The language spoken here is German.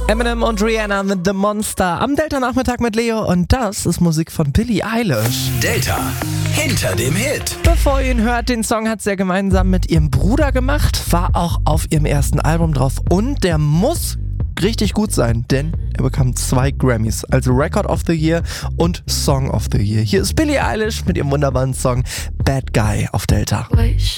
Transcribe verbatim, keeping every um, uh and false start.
Eminem und Rihanna mit The Monster am Delta-Nachmittag mit Leo und das ist Musik von Billie Eilish. Delta, hinter dem Hit. Bevor ihr ihn hört, den Song hat sie ja gemeinsam mit ihrem Bruder gemacht, war auch auf ihrem ersten Album drauf und der muss richtig gut sein, denn er bekam zwei Grammys, also Record of the Year und Song of the Year. Hier ist Billie Eilish mit ihrem wunderbaren Song Bad Guy auf Delta.